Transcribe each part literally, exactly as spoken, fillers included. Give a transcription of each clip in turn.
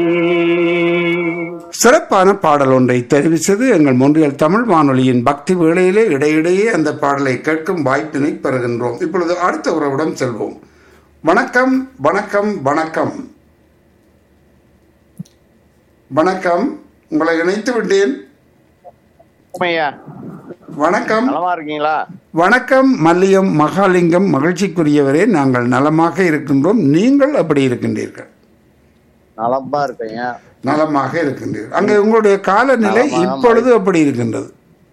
சிறப்பான பாடல் ஒன்றை தெரிவித்தது எங்கள் மொன்றியல் தமிழ் வானொலியின் பக்தி வேளையிலே இடையிடையே அந்த பாடலை கேட்கும் வாய்ப்பினை பெறுகின்றோம். இப்பொழுது அடுத்த உறவிடம் செல்வோம். வணக்கம் வணக்கம் வணக்கம் வணக்கம். உங்களை இணைத்து விட்டேன். வணக்கம். இருக்கீங்களா? வணக்கம் மல்லியம் மகாலிங்கம். மகிழ்ச்சிக்குரியவரே, நாங்கள் நலமாக இருக்கின்றோம். நீங்கள் எப்படி இருக்கின்றீர்கள்? நலமா இருக்கீங்க? நலமாக இருக்கின்றீர்கள். அங்கே உங்களுடைய காலநிலை இப்பொழுது எப்படி இருக்கின்றது?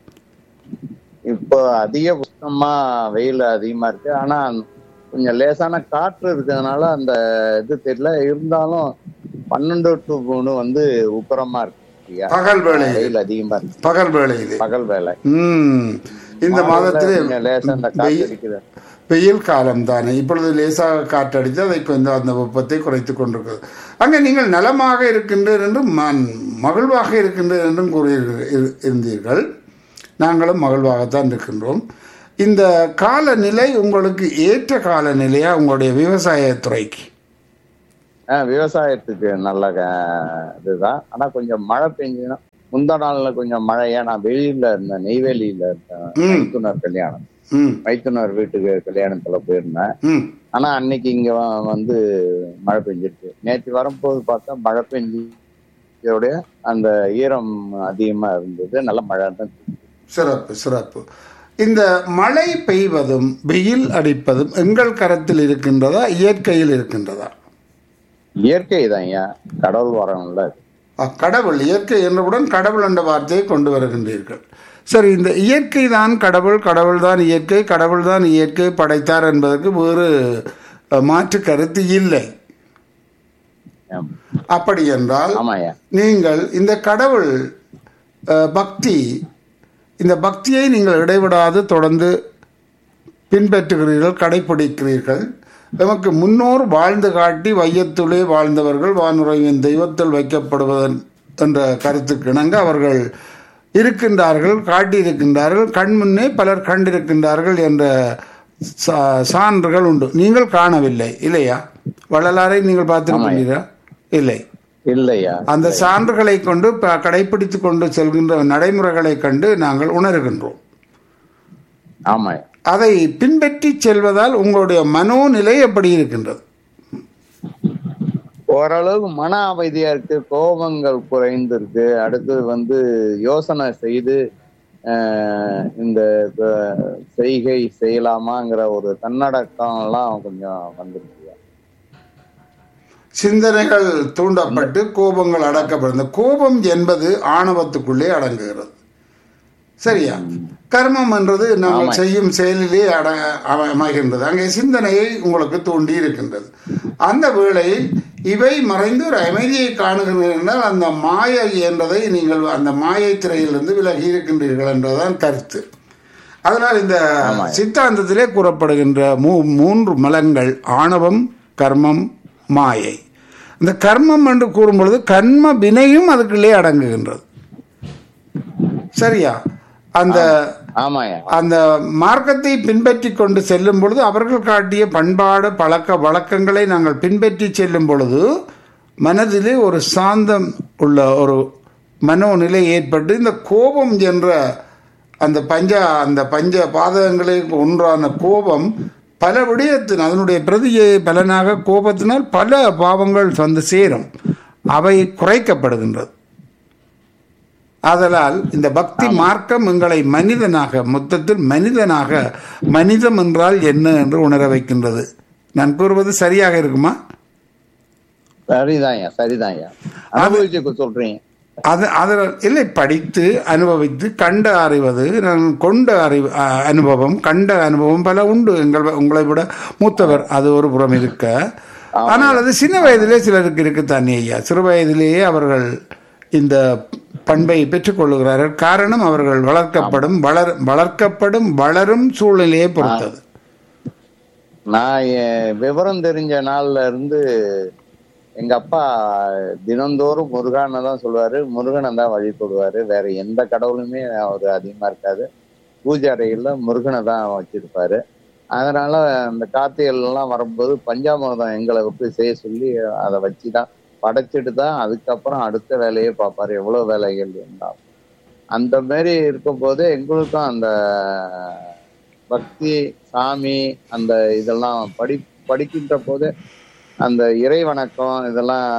இப்போ அதிக உஷ்ணமா வெயில் அதிகமா இருக்கு. ஆனா கொஞ்சம் லேசான காற்று இருக்கிறதுனால அந்த இது தெரியல. இருந்தாலும் பன்னெண்டு டு மூணு வந்து உப்பரமா இருக்கு. பகல் வேலை வெயில் அதிகமா இருக்கு. பகல் வேலை இது பகல் வேலை. உம் இந்த மாதத்திலே லேசா அந்த காற்று இருக்குது. வெயில் காலம் தானே. இப்பொழுது லேசாக காற்றடித்து அதை கொஞ்சம் அந்த வெப்பத்தை குறைத்துக் கொண்டிருக்கிறது. அங்கே நீங்கள் நலமாக இருக்கின்றீர்கள் என்றும் மகிழ்வாக இருக்கின்றீர்கள் என்றும் கூறியிருந்தீர்கள். நாங்களும் மகிழ்வாகத்தான் இருக்கின்றோம். இந்த காலநிலை உங்களுக்கு ஏற்ற காலநிலையா உங்களுடைய விவசாயத்துறைக்கு? விவசாயத்துக்கு நல்ல இதுதான். ஆனா கொஞ்சம் மழை பெஞ்சுன்னா முந்தா நாள்ல கொஞ்சம் மழையா. நான் வெளியில இருந்தேன், நெய்வேலியில இருந்தேன். மைத்துனர் கல்யாணம், மைத்துனர் வீட்டுக்கு கல்யாணத்துல போயிருந்தேன். ஆனா அன்னைக்கு இங்க வந்து மழை பெஞ்சிருக்கு. நேற்று வரும்போது பார்த்தா மழை பெஞ்சோடைய அந்த ஈரம் அதிகமா இருந்தது. நல்ல மழை தான். சிறப்பு சிறப்பு. இந்த மழை பெய்வதும் வெயில் அடிப்பதும் எங்கள் கரத்தில் இருக்கின்றதா, இயற்கையில் இருக்கின்றதா? இயற்கை தான். ஏன் கடவுள் வரணும்ல. கடவுள் இயற்கை என்றவுடன் கடவுள் என்ற வார்த்தையை கொண்டு வருகின்றீர்கள். சரி, இந்த இயற்கை தான் கடவுள், கடவுள் தான் இயற்கை, கடவுள் தான் இயற்கை படைத்தார் என்பதற்கு வேறு மாற்று கருத்து இல்லை. அப்படி என்றால் நீங்கள் இந்த கடவுள் பக்தி, இந்த பக்தியை நீங்கள் இடைவிடாது தொடர்ந்து பின்பற்றுகிறீர்கள், கடைபிடிக்கிறீர்கள். நமக்கு முன்னோர் வாழ்ந்து காட்டி வையத்துளே வாழ்ந்தவர்கள் வானுரையின் தெய்வத்தில் வைக்கப்படுவதன் என்ற கருத்துக்கு இணங்க அவர்கள் இருக்கின்றார்கள், காட்டியிருக்கின்றார்கள். கண் முன்னே பலர் கண்டிருக்கின்றார்கள் என்ற சான்றுகள் உண்டு. நீங்கள் காணவில்லை இல்லையா? வள்ளலாரை நீங்கள் பார்த்திருக்கிறீர்களா? இல்லை இல்லையா? அந்த சான்றுகளை கொண்டு கடைபிடித்துக் கொண்டு செல்கின்ற நடைமுறைகளை கண்டு நாங்கள் உணர்கின்றோம். ஆமா. அதை பின்பற்றி செல்வதால் உங்களுடைய மனோநிலை எப்படி இருக்கின்றது? ஓரளவுக்கு மன அமைதியா இருக்கு, கோபங்கள் குறைந்து இருக்கு. அடுத்து வந்து யோசனை செய்து இந்த செய்கை செய்யலாமாங்கிற ஒரு தன்னடக்கம் எல்லாம் கொஞ்சம் வந்துருக்கு. சிந்தனைகள் தூண்டப்பட்டு கோபங்கள் அடக்கப்படுது. கோபம் என்பது ஆணவத்துக்குள்ளே அடங்குகிறது. சரியா? கர்மம் என்றது நாங்கள் செய்யும் செயலிலே அட அமைகின்றது. அங்கே சிந்தனையை உங்களுக்கு தூண்டி இருக்கின்றது. அந்த வேளையில் இவை மறைந்து ஒரு அமைதியை காணுகிறீர்கள். அந்த மாயை என்றதை நீங்கள் அந்த மாயை திரையிலிருந்து விலகி இருக்கின்றீர்கள் என்றதான் கருத்து. அதனால் இந்த சித்தாந்தத்திலே கூறப்படுகின்ற மூ மூன்று மலங்கள் ஆணவம், கர்மம், மாயை. இந்த கர்மம் என்று கூறும் பொழுது கர்ம வினையும் அதுக்குள்ளே அடங்குகின்றது. சரியா? அந்த அந்த மார்க்கத்தை பின்பற்றி கொண்டு செல்லும் பொழுது அவர்கள் காட்டிய பண்பாடு பழக்க வழக்கங்களை நாங்கள் பின்பற்றி செல்லும் பொழுது மனதிலே ஒரு சாந்தம் உள்ள ஒரு மனோநிலை ஏற்பட்டு இந்த கோபம் என்ற அந்த பஞ்ச அந்த பஞ்ச பாதகங்களை ஒன்றான கோபம் பல விடயத்தின் அதனுடைய பிரதியை பலனாக கோபத்தினால் பல பாவங்கள் வந்து சேரும். அவை குறைக்கப்படுகின்றது. ஆதலால் இந்த பக்தி மார்க்கம் எங்களை மனிதனாக, மொத்தத்தில் மனிதனாக, மனிதம் என்றால் என்ன என்று உணர வைக்கின்றது. நான் கூறுவது சரியாக இருக்குமா? சரிதான் சரிதான் அனுபவிச்சு சொல்றீங்க. அது அதில் இல்லை, படித்து அனுபவித்து கண்டு அறிவது, நான் கொண்ட அறிவு அனுபவம் கண்ட அனுபவம் பல உண்டு. எங்கள் உங்களை விட மூத்தவர் அது ஒரு புறம் இருக்க, ஆனால் அது சின்ன வயதிலே சிலருக்கு இருக்குத்தானே ஐயா. சிறு வயதிலேயே அவர்கள் இந்த பண்பை பெற்றுக் கொள்ளுகிறார்கள். காரணம் அவர்கள் வளர்க்கப்படும் வளர் வளர்க்கப்படும் வளரும் சூழ்நிலையை பொறுத்தது. நான் விவரம் தெரிஞ்ச நாள்ல இருந்து எங்க அப்பா தினந்தோறும் முருகனை தான் சொல்லுவாரு, முருகனை தான் வழிபடுவாரு. வேற எந்த கடவுளுமே அவர் அதிகமா இருக்காது. பூஜை அறைகள்ல முருகனை தான் வச்சிருப்பாரு. அதனால அந்த கார்த்திகைகள் எல்லாம் வரும்போது பஞ்சாமிர்தம் எங்களை விட்டு செய்ய சொல்லி அதை வச்சுதான் படைச்சிட்டு தான் அதுக்கப்புறம் அடுத்த வேலையை பார்ப்பாரு, எவ்வளவு வேலைகள் இருந்தாலும். அந்த மாதிரி இருக்கும் போது எங்களுக்கும் அந்த பக்தி, சாமி, அந்த இதெல்லாம் படி படிக்கின்ற போது அந்த இறை வணக்கம் இதெல்லாம்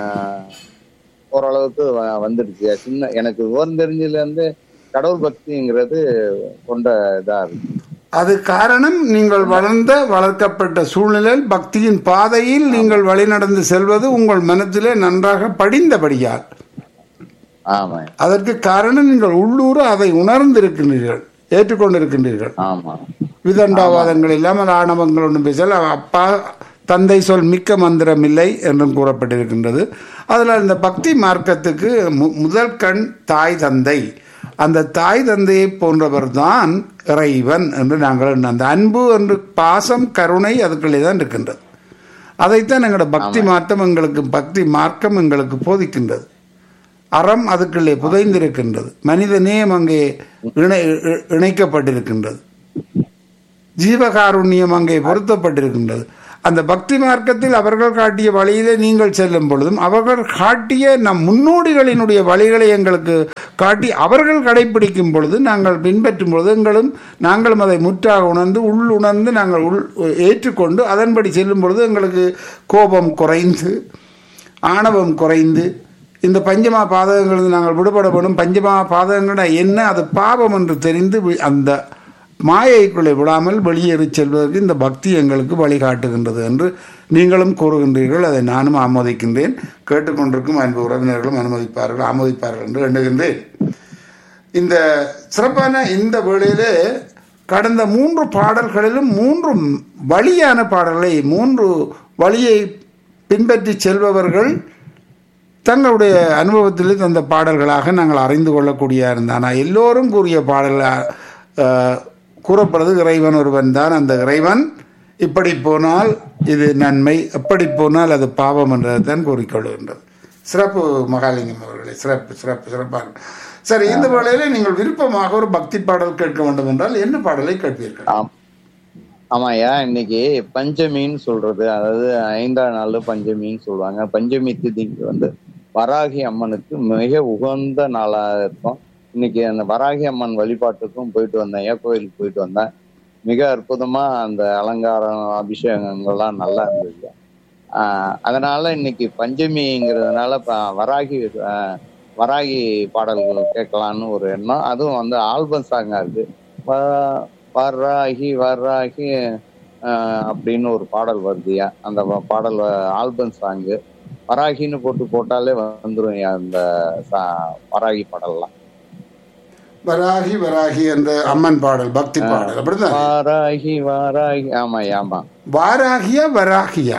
ஓரளவுக்கு வந்துடுச்சு. சின்ன எனக்கு விவரம் தெரிஞ்சதுல இருந்து கடவுள் பக்திங்கிறது கொண்ட இதா இருக்கு. அது காரணம் நீங்கள் வளர்ந்த வளர்க்கப்பட்ட சூழ்நிலையில் பக்தியின் பாதையில் நீங்கள் வழிநடந்து செல்வது உங்கள் மனத்திலே நன்றாக படிந்தபடியால். ஆமா, அதற்கு காரணம் நீங்கள் உள்ளூர அதை உணர்ந்திருக்கின்றீர்கள், ஏற்றுக்கொண்டிருக்கின்றீர்கள். ஆமா, விதண்டாவாதங்கள் இல்லாமல் ஆணவங்கள் ஒன்றும் பேசல. அப்பா தந்தை சொல் மிக்க மந்திரம் இல்லை என்றும் கூறப்பட்டிருக்கின்றது. அதில் இந்த பக்தி மார்க்கத்துக்கு மு முதல் கண் தாய் தந்தை. அந்த தாய் தந்தையை போன்றவர் தான் இறைவன் என்று நாங்கள் அந்த அன்பு என்று பாசம் கருணை அதுக்குள்ளே தான் இருக்கின்றது. அதைத்தான் எங்களோட பக்தி மார்க்கம் எங்களுக்கு பக்தி மார்க்கம் எங்களுக்கு போதிக்கின்றது. அறம் அதுக்குள்ளே புதைந்திருக்கின்றது. மனித நேயம் அங்கே இணை இணைக்கப்பட்டிருக்கின்றது. ஜீவகாருண்யம் அங்கே பொருத்தப்பட்டிருக்கின்றது. அந்த பக்தி மார்க்கத்தில் அவர்கள் காட்டிய வழியிலே நீங்கள் செல்லும் பொழுதும் அவர்கள் காட்டிய நம் முன்னோடிகளினுடைய வழிகளை எங்களுக்கு காட்டி அவர்கள் கடைபிடிக்கும் பொழுது நாங்கள் பின்பற்றும் பொழுது எங்களும் நாங்களும் அதை முற்றாக உணர்ந்து உள் உணர்ந்து நாங்கள் உள் ஏற்றுக்கொண்டு அதன்படி செல்லும் பொழுது எங்களுக்கு கோபம் குறைந்து ஆணவம் குறைந்து இந்த பஞ்சமா பாதகங்கள் நாங்கள் விடுபட வேணும். பஞ்சமா பாதகங்கள என்ன, அது பாவம் என்று தெரிந்து அந்த மாயைக்குள்ளே விடாமல் வெளியேறி செல்வதற்கு இந்த பக்தி எங்களுக்கு வழிகாட்டுகின்றது என்று நீங்களும் கூறுகின்றீர்கள். அதை நானும் ஆமோதிக்கின்றேன். கேட்டுக்கொண்டிருக்கும் அன்பு உறவினர்களும் அனுமதிப்பார்கள் ஆமோதிப்பார்கள் என்று எண்ணுகின்றேன். இந்த சிறப்பான இந்த வேளையிலே கடந்த மூன்று பாடல்களிலும் மூன்று வழியான பாடல்களை மூன்று வழியை பின்பற்றி செல்பவர்கள் தங்களுடைய அனுபவத்தில் தந்த பாடல்களாக நாங்கள் அறிந்து கொள்ளக்கூடிய இருந்தான். எல்லோரும் கூறிய பாடல்கள் கூறப்படுறது இறைவன் ஒருவன் தான். அந்த இறைவன் இப்படி போனால் இது நன்மை, எப்படி போனால் அது பாவம் என்றதான் கூறிக்கொள்கின்றது. சிறப்பு மகாலிங்கம் அவர்களே, சிறப்பு சிறப்பு சிறப்பாக. சரி, இந்த வேளையில நீங்கள் விருப்பமாக ஒரு பக்தி பாடல் கேட்க வேண்டும் என்றால் என்ன பாடலை கேட்பீர்கள்? ஆமாயா, இன்னைக்கு பஞ்சமின்னு சொல்றது, அதாவது ஐந்தாம் நாள் பஞ்சமின்னு சொல்லுவாங்க. பஞ்சமி திதிக்கு வந்து வராகி அம்மனுக்கு மிக உகந்த நாளாக இருக்கும். இன்னைக்கு அந்த வராகி அம்மன் வழிபாட்டுக்கும் போயிட்டு வந்தேன், ஏன் கோயிலுக்கு போயிட்டு வந்தேன். மிக அற்புதமா அந்த அலங்காரம் அபிஷேகங்கள்லாம் நல்லா இருந்தது. ஆஹ் அதனால இன்னைக்கு பஞ்சமிங்கிறதுனால வராகி வராகி பாடல்கள் கேட்கலான்னு ஒரு எண்ணம். அதுவும் வந்து ஆல்பம் சாங்கா இருக்கு. வராகி வராகி ஆஹ் அப்படின்னு ஒரு பாடல் வருதுயா. அந்த பாடல் ஆல்பம் சாங்கு வராகின்னு போட்டு போட்டாலே வந்துடும் அந்த வராகி பாடல்லாம். வராகி வராகி என்ற அம்மன் பாடல் பக்தி பாடல் அப்படிதான். வாராகி வாராகி ஆமா ஆமா வாராகியா வராகியா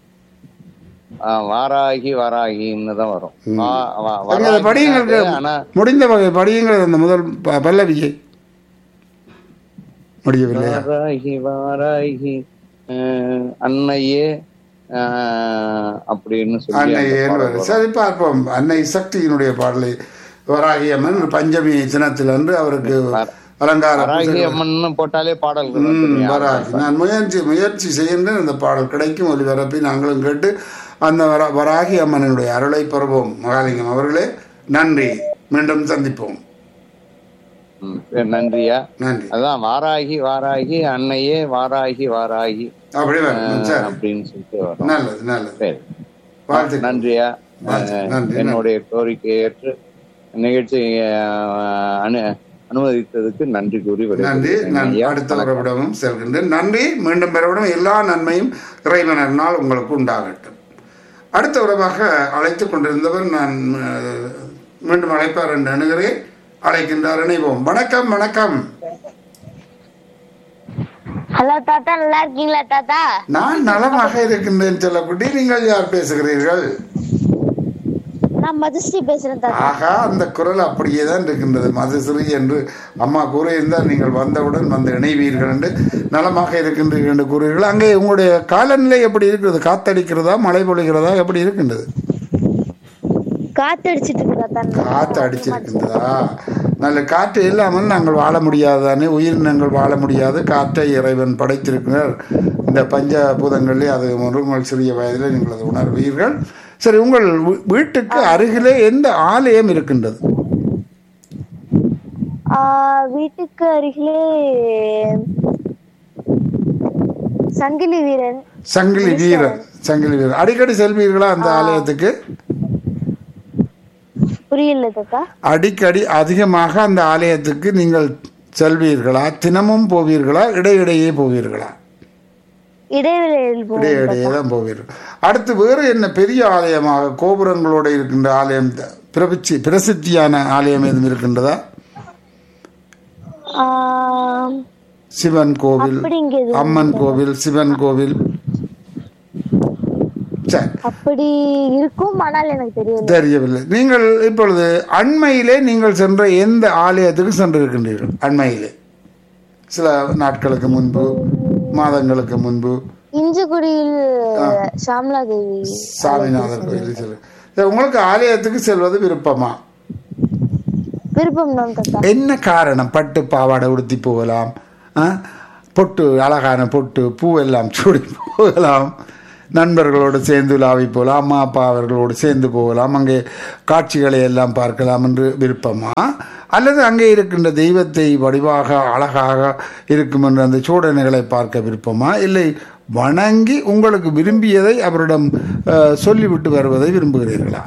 வாராகி வராகின்னு தான் வரும். படியுங்களுக்கு முடிந்த வகை படியுங்கள். அந்த முதல் பல்லவியை முடியவில்லை. வாராகி வாராகி அன்னையே அப்படின்னு சொல்லி சரி பார்ப்போம். அன்னை சக்தியினுடைய பாடலை வராகி அம்மன் பஞ்சமி தினத்தில் அன்று அவருக்கு அலங்காரம் போட்டாலே பாடல் வராகி. நான் முயற்சி முயற்சி செய்கின்றேன். அந்த பாடல் கிடைக்கும் ஒலிபரப்பை நாங்களும் கேட்டு அந்த வராகி அம்மனுடைய அருளை பெறுவோம். மகாலிங்கம் அவர்களே நன்றி. மீண்டும் சந்திப்போம். நன்றியா. நன்றி. அதான் வாராகி வாராகி அன்னையே வாராகி வாராகி அப்படி அப்படின்னு சொல்லிட்டு நல்லது நல்லது. நன்றியா. என்னுடைய கோரிக்கையை ஏற்று நிகழ்ச்சி அனு அனுமதித்ததுக்கு நன்றி கூறி நன்றி. அடுத்த உறவிடமும் செல்கின்றேன். நன்றி. மீண்டும் பெறவிடம் எல்லா நன்மையும் இறைவனால் உங்களுக்கு உண்டாகட்டும். அடுத்த உறவாக அழைத்துக் கொண்டிருந்தவர் நான் மீண்டும் அழைப்பார் என்று அணுகிறேன். அழைக்கின்றார். இணைவோம். வணக்கம். வணக்கம். ஹலோ தாத்தா, நல்லா இருக்கீங்களா தாத்தா? நான் நலமாக இருக்கின்றேன் செல்லக்குட்டி. நீங்கள் யார் பேசுகிறீர்கள்? நான் மதுஸ்ரீ பேசுறேன் தாத்தா. ஆகா, அந்த குரல் அப்படியே தான் இருக்கின்றது. மதுஸ்ரீ என்று அம்மா கூறியிருந்தால் நீங்கள் வந்தவுடன் வந்து இணைவீர்கள் என்று நலமாக இருக்கின்றீர்கள் என்று கூறுவீர்கள். அங்கே உங்களுடைய காலநிலை எப்படி இருக்கிறது? காத்தடிக்கிறதா, மழை பொழிகிறதா, எப்படி இருக்கின்றது? காத்து அடிச்சிட்டு காத்து அடிச்சிருக்கின்றதா? நல்ல காற்று இல்லாமல் நாங்கள் வாழ முடியாதானே, உயிரினங்கள் வாழ முடியாது. காற்றை இறைவன் படைத்திருக்கிறார். இந்த பஞ்சபூதங்களிலே அது உங்கள் சிறிய வயதில் நீங்கள் அதை உணர்வீர்கள். சரி, உங்கள் வீ- வீட்டுக்கு அருகிலே எந்த ஆலயம் இருக்கின்றது? ஆஹ் வீட்டுக்கு அருகிலே சங்கிலி வீரன். சங்கிலி வீரன். சங்கிலி வீரன் அடிக்கடி செல்வீர்களா அந்த ஆலயத்துக்கு? புரியல தாத்தா. அடிக்கடி அதிகமாக அந்த ஆலயத்துக்கு நீங்கள் செல்வீர்களா? தினமும் போவீர்களா? இடையிடையே போவீர்களா? இடைவெளியில் போவோம் இடையிடையே தான் போவீர்கள். அடுத்து வேறு என்ன பெரிய ஆலயமாக கோபுரங்களோடு இருக்கின்ற ஆலயம், த- பிரபிச்சி பிரசித்தியான ஆலயம் எதுவும் இருக்கின்றதா? ஆஹ் சிவன் கோவில், அப்படி இங்க எதுவும் அம்மன் கோவில், சிவன் கோவில். சரி, அப்படி இருக்கும், ஆனால் எனக்கு தெரியல. தெரியவில்லை. நீங்கள் இப்பொழுது அண்மையிலே நீங்கள் சென்ற எந்த ஆலயத்துக்கு சென்றிருக்கின்றீர்கள்? அண்மையிலே சில நாட்களுக்கு முன்பு, மாதங்களுக்கு முன்பு. இஞ்சிக்குடியில் ஷாம்லா தேவி சாமிநாதர் கோயில் செல்ல. சரி, உங்களுக்கு ஆலயத்துக்கு செல்வது விருப்பமா? விருப்பம் தான் தாத்தா. என்ன காரணம்? பட்டு பாவாடை உடுத்தி போகலாம், ஆ? பொட்டு, அழகான பொட்டு, பூ எல்லாம் சூடி போகலாம், நண்பர்களோடு சேர்ந்து உலாவி போகலாம், அம்மா அப்பா அவர்களோடு சேர்ந்து போகலாம், அங்கே காட்சிகளை எல்லாம் பார்க்கலாம் என்று விருப்பமா? அல்லது அங்கே இருக்கின்ற தெய்வத்தை வடிவாக அழகாக இருக்கும் என்று அந்த சோடனைகளை பார்க்க விருப்பமா? இல்லை வணங்கி உங்களுக்கு விரும்பியதை அவரிடம் அஹ், சொல்லிவிட்டு வருவதை விரும்புகிறீர்களா?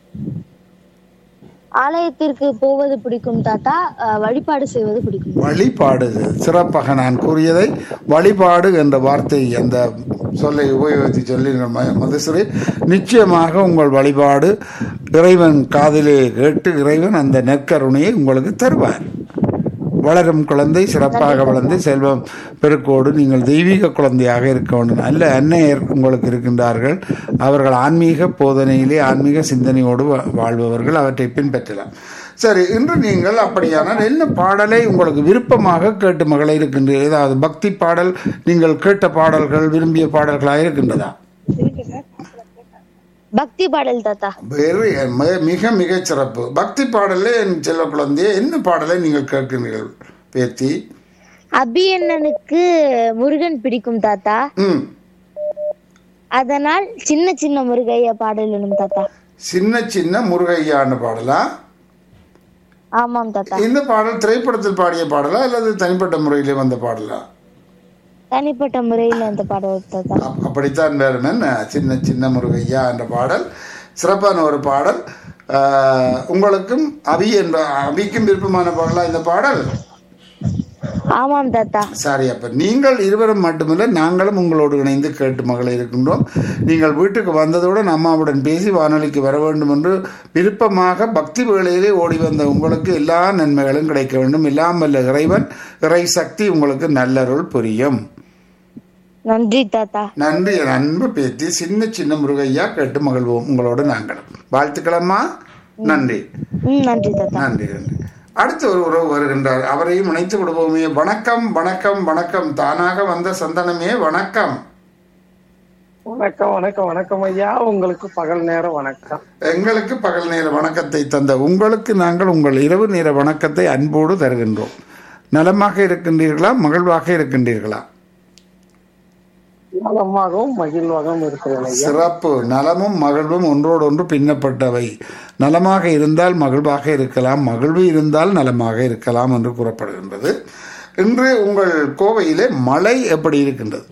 ஆலயத்திற்கு போவது பிடிக்கும் தாத்தா. அஹ், வழிபாடு செய்வது பிடிக்கும். வழிபாடு, சிறப்பாக நான் கூறியதை வழிபாடு என்ற வார்த்தை, அந்த சொல்லை உபயோகித்து சொல்லி மதுசுரை, நிச்சயமாக உங்கள் வழிபாடு இறைவன் காதிலே கேட்டு இறைவன் அந்த நெற்கருணையை உங்களுக்கு தருவார். வளரும் குழந்தை சிறப்பாக வளர்ந்து செல்வம் பெருக்கோடு நீங்கள் தெய்வீக குழந்தையாக இருக்க வேண்டும். நல்ல அன்னையர் உங்களுக்கு இருக்கின்றார்கள். அவர்கள் ஆன்மீக போதனையிலே ஆன்மீக சிந்தனையோடு வா- வாழ்பவர்கள். அவற்றை பின்பற்றலாம். சரி, இன்று நீங்கள் அப்படியானால் என்ன பாடலை உங்களுக்கு விருப்பமாக கேட்டு மகளை இருக்கின்றீர்கள்? ஏதாவது பக்தி பாடல் நீங்கள் கேட்ட பாடல்கள் விரும்பிய பாடல்களாக இருக்கின்றதா? பக்தி பாடல் தாத்தா. வெரி ம- மிக மிக சிறப்பு. பக்தி பாடலே என் செல்ல குழந்தையே, என்ன பாடலை நீங்கள் கேட்கிறீர்கள் பேத்தி? அபியண்ணனுக்கு முருகன் பிடிக்கும் தாத்தா. ம் அதனால் சின்ன சின்ன முருகையா பாடல் வேணும் தாத்தா. சின்ன சின்ன முருகையான்னு பாடலா? ஆமாம் தாத்தா. இந்த பாடல் திரைப்படத்தில் பாடிய பாடலா அல்லது தனிப்பட்ட முறையிலே வந்த பாடலா? தனிப்பட்ட முறையில் அந்த பாடல் தாத்தா. அப்- அப்படித்தான் வேறும். என்ன சின்ன சின்ன முருகையா என்ற பாடல் சிறப்பான ஒரு பாடல். ஆஹ், உங்களுக்கும் அபி என்ற அபிக்கும் விருப்பமான பாடலா இந்த பாடல்? ஆமாம் தாத்தா. சரி, அப்ப நீங்கள் இருவரும் மட்டுமில்லை, நாங்களும் உங்களோடு இணைந்து கேட்டு மகளை இருக்கின்றோம். நீங்கள் வீட்டுக்கு வந்ததுடன் அம்மாவுடன் பேசி வானொலிக்கு வர வேண்டும் என்று விருப்பமாக பக்தி வேளையிலே ஓடி வந்த உங்களுக்கு எல்லா நன்மைகளும் கிடைக்க வேண்டும். எல்லாம் வல்ல இறைவன் இறை சக்தி உங்களுக்கு நல்லருள் புரியும். நன்றி தாத்தா. நன்றி என் அன்பு பேத்தி. சின்ன சின்ன முருகையா கேட்டு மகிழ்வோம் உங்களோடு நாங்களும். வாழ்த்துக்களம்மா. நன்றி. ம் நன்றி தாத்தா. நன்றி நன்றி. அடுத்து ஒரு உறவு வருகின்றார், அவரையும் இணைத்து விடுவோமே. வணக்கம் வணக்கம் வணக்கம். தானாக வந்த சந்தனமே வணக்கம். வணக்கம் வணக்கம் வணக்கம் ஐயா. உங்களுக்கு பகல் நேரம் வணக்கம். எங்களுக்கு பகல் நேர வணக்கத்தை தந்த உங்களுக்கு நாங்கள் உங்கள் இரவு நேர வணக்கத்தை அன்போடு தருகின்றோம். நலமாக இருக்கின்றீர்களா? மகிழ்வாக இருக்கின்றீர்களா? நலமாகவும் மகிழ்வாகவும் இருக்கிறேன் ஐயா. சிறப்பு. நலமும் மகிழ்வும் ஒன்றோடு ஒன்று பின்னப்பட்டவை. நலமாக இருந்தால் மகிழ்வாக இருக்கலாம், மகிழ்வு இருந்தால் நலமாக இருக்கலாம் என்று கூறப்படுகின்றது. இன்று உங்கள் கோவையிலே மழை எப்படி இருக்கின்றது?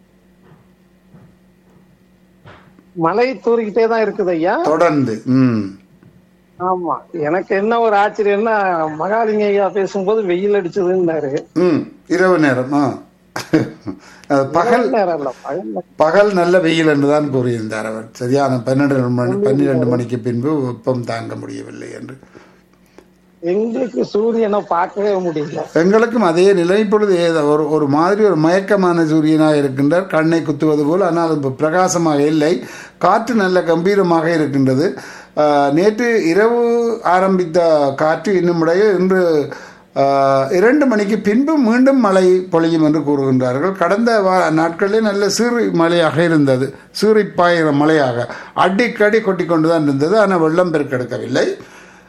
மழை தூரிக்கிட்டே தான் இருக்குது ஐயா தொடர்ந்து. ம் ஆமா. எனக்கு என்ன ஒரு ஆச்சரியம்னா, மகாலிங்க ஐயா பேசும்போது வெயில் அடிச்சதுன்னாரு. ம் இரவு நேரம். ஆ அது பகல் நேரம் இல்ல, பகல் நேரம். பகல் நல்ல வெயில் என்றுதான் கூறியிருந்தார் அவர். சரியான பன்னெண்டு மணி பன்னிரண்டு மணிக்கு பின்பு வெப்பம் தாங்க முடியவில்லை என்று. எங்களுக்கு சூரியனை பார்க்கவே முடியல. எங்களுக்கும் அதே நிலை. இப்பொழுது ஏதோ ஒரு ஒரு மாதிரி ஒரு மயக்கமான சூரியனாக இருக்கின்றார், கண்ணை குத்துவது போல். ஆனால் அது பிரகாசமாக இல்லை. காற்று நல்ல கம்பீரமாக இருக்கின்றது. ஆஹ், நேற்று இரவு ஆரம்பித்த காற்று இன்னும் இடையே இன்று ஆஹ், இரண்டு மணிக்கு பின்பு மீண்டும் மழை பொழியும் என்று கூறுகின்றார்கள். கடந்த வா நாட்களில் நல்ல சீறி மழையாக இருந்தது. சீறி பாயிற மழையாக அடிக்கடி கொட்டி கொண்டு தான் இருந்தது. ஆனால் வெள்ளம் பெருக்கெடுக்கவில்லை.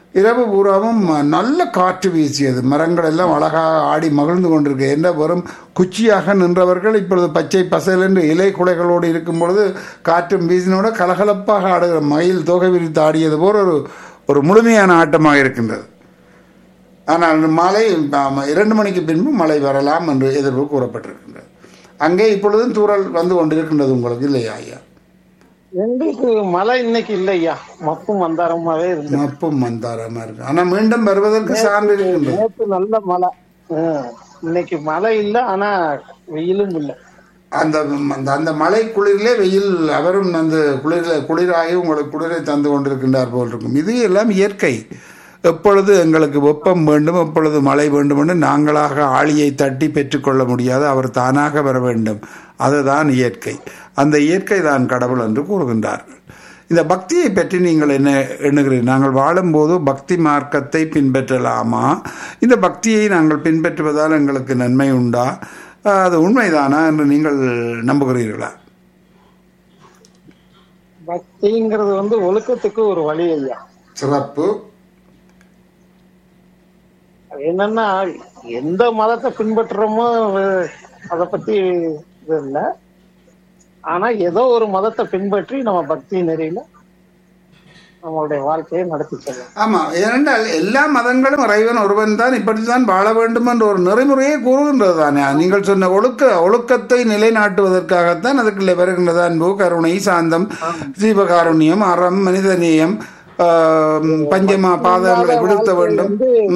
இரவு பூராவும் நல்ல காற்று வீசியது, மரங்கள் எல்லாம் அழகாக ஆடி மகிழ்ந்து கொண்டிருக்கு. என்ன வெறும் குச்சியாக நின்றவர்கள் இப்பொழுது பச்சை பசல் என்று இலை குலைகளோடு இருக்கும் பொழுது காற்றும் வீசினோட கலகலப்பாக ஆடுகிற மயில் தொகை விரித்து ஆடியது போல் ஒரு ஒரு முழுமையான ஆட்டமாக இருக்கின்றது. ஆனால் மாலை இரண்டு மணிக்கு பின்பு மழை வரலாம் என்று எதிர்ப்பு கூறப்பட்டிருக்கின்றது. அங்கே இப்பொழுதும் தூறல் வந்து கொண்டிருக்கின்றது உங்களுக்கு, இல்லையா ஐயா? எங்களுக்கு மழை இன்னைக்கு இல்லையா, மப்பும் மந்தாரமாவே இருக்கு. மப்பும் மந்தாரமா இருக்கு. ஆனா மீண்டும் வருவதற்கு சார்ந்து இருக்கின்றது. நேற்று நல்ல மழை, இன்னைக்கு மழை இல்லை, ஆனா வெயிலும் இல்லை. அந்த அந்த மழை குளிரிலே வெயில் அவரும் அந்த குளிரில் குளிராகி உங்களுக்கு குளிரை தந்து கொண்டிருக்கின்றார் போல் இருக்கும். இது எல்லாம் இயற்கை. எப்பொழுது எங்களுக்கு வெப்பம் வேண்டும், எப்பொழுது மழை வேண்டும் என்று நாங்களாக ஆளியை தட்டி பெற்றுக்கொள்ள முடியாது. அவர் தானாக வர வேண்டும். அதுதான் இயற்கை. அந்த இயற்கை தான் கடவுள் என்று கூறுகின்றார்கள். இந்த பக்தியை பற்றி நீங்கள் என்ன எண்ணுகிறீர்கள்? நாங்கள் வாழும்போது பக்தி மார்க்கத்தை பின்பற்றலாமா? இந்த பக்தியை நாங்கள் பின்பற்றுவதால் எங்களுக்கு நன்மை உண்டா? அது உண்மைதானா என்று நீங்கள் நம்புகிறீர்களா? பக்திங்கிறது வந்து ஒழுக்கத்துக்கு ஒரு வழி ஐயா. சிறப்பு. என்னன்னா எந்த மதத்தை பின்பற்றுறோமோ அதை பத்தி இது இல்லை. ஆனா ஏதோ ஒரு மதத்தை பின்பற்றி நம்ம பக்தி நெறியில நம்மளுடைய வாழ்க்கையை நடத்தி செல்லும். ஆமா, ஏனென்றால் எல்லா மதங்களும் இறைவன் ஒருவன் தான், இப்படித்தான் வாழ வேண்டும் என்ற ஒரு நெறிமுறையை கூறுகின்றது தானே. நீங்கள் சொன்ன ஒழுக்க ஒழுக்கத்தை நிலைநாட்டுவதற்காகத்தான் அதுக்குள்ளே வருகின்றது அன்பு, கருணை, சாந்தம், ஜீவகாருண்யம், அறம், மனிதநேயம், பஞ்சமா பாதங்களை விடுத்த வேண்டும்.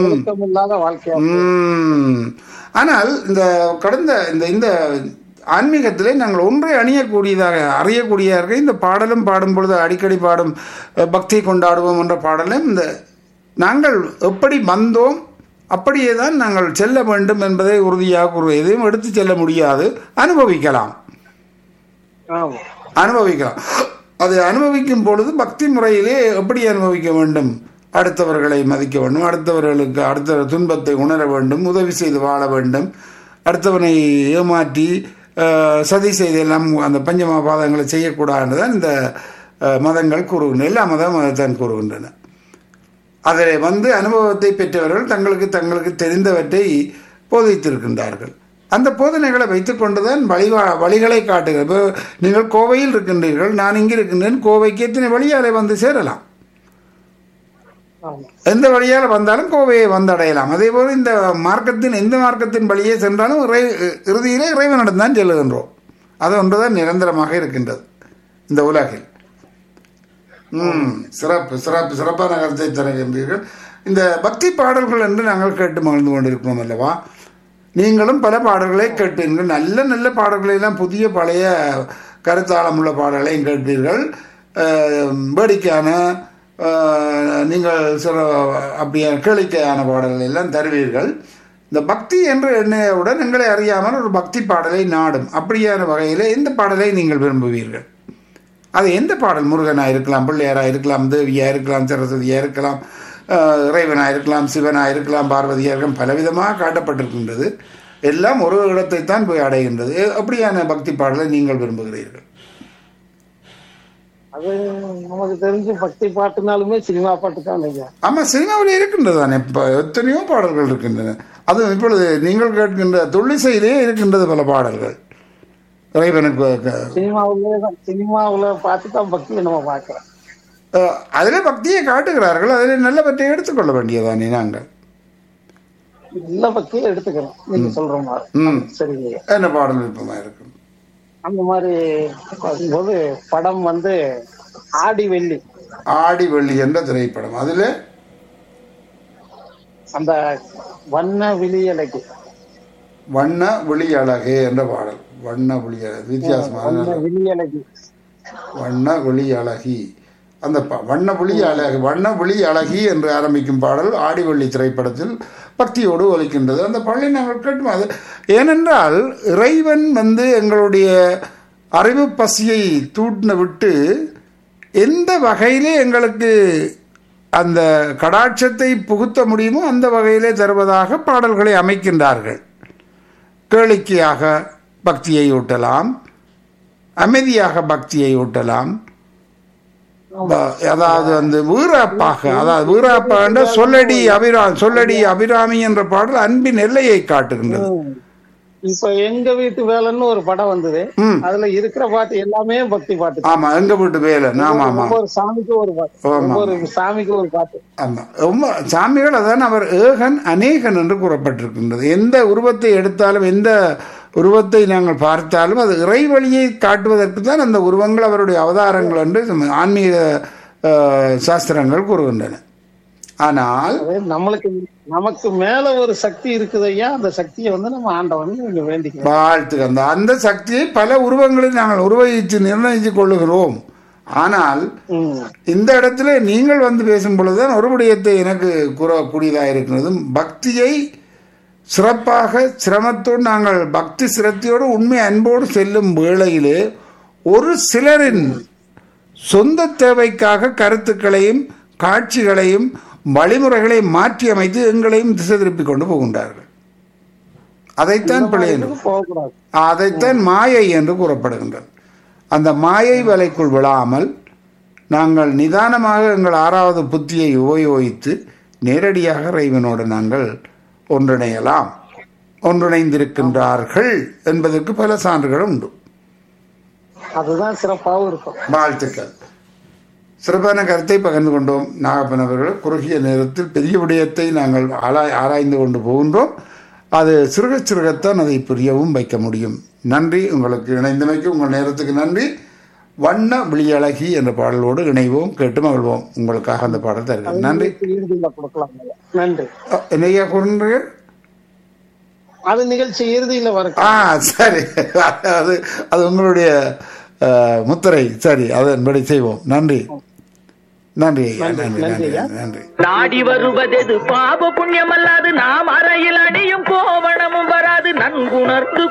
ஆனால் இந்த கடந்த இந்த இந்த ஆன்மீகத்திலே நாங்கள் ஒன்றை அணியக்கூடியதாக அறியக்கூடியதாக இந்த பாடலும் பாடும் பொழுது அடிக்கடி பாடும் பக்தி கொண்டாடுவோம் என்ற பாடலும் இந்த நாங்கள் எப்படி வந்தோம் அப்படியே தான் நாங்கள் செல்ல வேண்டும் என்பதை உறுதியாக கூறுவோம். எதையும் எடுத்து செல்ல முடியாது, அனுபவிக்கலாம் அனுபவிக்கலாம் அதை அனுபவிக்கும் பொழுது பக்தி முறையிலே எப்படி அனுபவிக்க வேண்டும்? அடுத்தவர்களை மதிக்க வேண்டும், அடுத்தவர்களுக்கு அடுத்த துன்பத்தை உணர வேண்டும், உதவி செய்து வாழ வேண்டும், அடுத்தவனை ஏமாற்றி சதி செய்து எல்லாம் அந்த பஞ்சமபாதங்களை செய்யக்கூடாதுதான் இந்த மதங்கள் கூறுகின்றன. எல்லா மதம் அதைத்தான் கூறுகின்றன. அதில் வந்து அனுபவத்தை பெற்றவர்கள் தங்களுக்கு தங்களுக்கு தெரிந்தவற்றை போதித்திருக்கின்றார்கள். அந்த போதனைகளை வைத்துக் கொண்டுதான் வழிவா வழிகளை காட்டுகிறது. இப்போ நீங்கள் கோவையில் இருக்கின்றீர்கள், நான் இங்கே இருக்கின்றேன். கோவைக்கு எத்தனை வழியாலே வந்து சேரலாம், எந்த வழியால் வந்தாலும் கோவையை வந்தடையலாம். அதே போல இந்த மார்க்கத்தின் எந்த மார்க்கத்தின் வழியே சென்றாலும் இறை இறுதியிலே இறைவனிடம் தான் செல்லுகின்றோம். அது ஒன்றுதான் நிரந்தரமாக இருக்கின்றது இந்த உலகில். ம் சிறப்பு சிறப்பு சிறப்பான கருத்தை தருகின்றீர்கள். இந்த பக்தி பாடல்கள் என்று நாங்கள் கேட்டு மகிழ்ந்து கொண்டிருக்கிறோம் அல்லவா? நீங்களும் பல பாடல்களை கேட்பீர்கள். நல்ல நல்ல பாடல்களை எல்லாம் புதிய பழைய கருத்தாளமுள்ள பாடல்களையும் கேட்பீர்கள். வேடிக்கையான நீங்கள் சில அப்படியே கேளிக்கையான பாடல்கள் எல்லாம் தருவீர்கள். இந்த பக்தி என்று எண்ணையவுடன் எங்களை அறியாமல் ஒரு பக்தி பாடலை நாடும். அப்படியான வகையில் எந்த பாடலை நீங்கள் விரும்புவீர்கள்? அது எந்த பாடல்? முருகனாக இருக்கலாம், பிள்ளையாராக இருக்கலாம், தேவியாக இருக்கலாம், சரஸ்வதியாக இருக்கலாம், இறைவனாக இருக்கலாம், சிவனாக இருக்கலாம், பார்வதியாக இருக்கலாம், பலவிதமாக காட்டப்பட்டிருக்கின்றது. எல்லாம் ஒரு இடத்தை தான் போய் அடைகின்றது. அப்படியான பக்தி பாடலை நீங்கள் விரும்புகிறீர்கள்? அது நமக்கு தெரிஞ்சு பக்தி பாட்டுனாலுமே சினிமா பாட்டு தான். ஆமா, சினிமாவில் இருக்கின்றது தானே, இப்போ எத்தனையோ பாடல்கள் இருக்கின்றன. அது இப்பொழுது நீங்கள் கேட்கின்ற தொல்லிசையிலே இருக்கின்றது பல பாடல்கள். இறைவனுக்கு சினிமாவுல சினிமாவுல பார்த்து தான் பக்தியை நம்ம பார்க்கிறோம். அதிலே பக்தியை காட்டுகிறார்கள். அதிலே நல்ல பக்தியை எடுத்துக்கொள்ள வேண்டியதானே நாங்கள் நல்ல பக்தியை எடுத்துக்கிறோம். நீங்க சொல்ற மாதிரி சரி. என்ன பாடல் விருப்பமா இருக்கும்? அந்த மாதிரி பார்க்கும்போது படம் வந்து ஆடி வெள்ளி. ஆடி வெள்ளி என்ற திரைப்படம். அதுல அந்த வண்ண விழியழகு வண்ண விழி அழகே என்ற பாடல். வண்ண விழி அழகு வித்தியாசமான விழியழகி வண்ண விழி அழகி. அந்த வண்ண விழி அழகு வண்ண விழி அழகி என்று ஆரம்பிக்கும் பாடல் ஆடிவள்ளி திரைப்படத்தில் பக்தியோடு ஒலிக்கின்றது. அந்த பாடலை நாங்கள் கேட்டும். அது ஏனென்றால் இறைவன் வந்து எங்களுடைய அறிவு பசியை தூண்ட விட்டு எந்த வகையிலே எங்களுக்கு அந்த கடாட்சத்தை புகுத்த முடியுமோ அந்த வகையிலே தருவதாக பாடல்களை அமைக்கின்றார்கள். கேளிக்கையாக பக்தியை ஊட்டலாம், அமைதியாக பக்தியை ஊட்டலாம், அதாவது அந்த வீராப்பாக, அதாவது வீராப்பாக சொல்லடி அபிரா சொல்லடி அபிராமி என்ற பாடல் அன்பின் எல்லையை காட்டுகின்றது. இப்ப எங்க வீட்டு வேலைன்னு ஒரு படம் வந்தது, அதுல இருக்கிற பாட்டு எல்லாமே பக்தி பாட்டு. ஆமா, எங்க வீட்டு வேலை. ஆமா ஆமா, ஒவ்வொரு சாமிக்கு ஒரு பாட்டு, ஒவ்வொரு சாமிக்கு ஒரு பாட்டு. ஆமா, ரொம்ப சாமிகள் அதான் அவர் ஏகன் அநேகன் என்று கூறப்பட்டிருக்கின்றது. எந்த உருவத்தை எடுத்தாலும், எந்த உருவத்தை நாங்கள் பார்த்தாலும் அது இறைவழியை காட்டுவதற்கு தான் அந்த உருவங்கள் அவருடைய அவதாரங்கள் என்று ஆன்மீக சாஸ்திரங்கள் கூறுகின்றன. ஆனால் நம்மளுக்கு நமக்கு மேல ஒரு சக்தி இருக்குது ஐயா, அந்த சக்தியை வந்து நம்ம ஆண்டவன் வேண்டிக்க வாழ்த்து. அந்த அந்த சக்தியை பல உருவங்களில் நாங்கள் உருவகித்து நிர்ணயித்து கொள்ளுகிறோம். ஆனால் இந்த இடத்துல நீங்கள் வந்து பேசும் பொழுதுதான் ஒரு விடயத்தை எனக்கு கூறக்கூடியதாக இருக்கிறது. பக்தியை சிறப்பாக சிரமத்தோடு நாங்கள் பக்தி சிரத்தையோடு உண்மை அன்போடு செல்லும் வேளையிலே ஒரு சிலரின் சொந்த தேவைக்காக கருத்துக்களையும் காட்சிகளையும் வழிமுறைகளை மாற்றி அமைத்து எங்களையும் திசை திருப்பி கொண்டு போகின்றார்கள். அதைத்தான் பிழை என்று, அதைத்தான் மாயை என்று கூறப்படுகின்றது. அந்த மாயை வலைக்குள் விழாமல் நாங்கள் நிதானமாக எங்கள் ஆறாவது புத்தியை உபயோகித்து நேரடியாக இறைவனோடு நாங்கள் ஒன்றிணையலாம். ஒன்றிணைந்திருக்கின்றார்கள் என்பதற்கு பல சான்றுகளும் உண்டு. அதுதான் சிறப்பாகவும் இருக்கும். வாழ்த்துக்கள். சிறப்பான கருத்தை பகிர்ந்து கொண்டோம் நாகப்பன் அவர்கள். குறுகிய நேரத்தில் பெரிய விடயத்தை நாங்கள் ஆராய் ஆராய்ந்து கொண்டு போகின்றோம். அது சிறுக சிறுகத்தான் அதை புரியவும் வைக்க முடியும். நன்றி, உங்களுக்கு இணைந்தமைக்கு உங்கள் நேரத்துக்கு நன்றி. வண்ண விழியழகி என்ற பாடலோடு இணைவோம், கேட்டு மகிழ்வோம். உங்களுக்காக அந்த பாடல் தருகிறேன். நன்றி. நன்றி. என்னையா கூறுகிறீர்கள்? அது நிகழ்ச்சி இறுதியில் வர. ஆ சரி, அது அது உங்களுடைய முத்திரை. சரி, அதன்படி செய்வோம். நன்றி நன்றி நன்றி நன்றி நன்றி. நாடி வருவதெது பாப புண்ணியம் அல்லாது, நாம் அறையில் அணியும் கோவணமும் வராது. நன்குணர்ந்து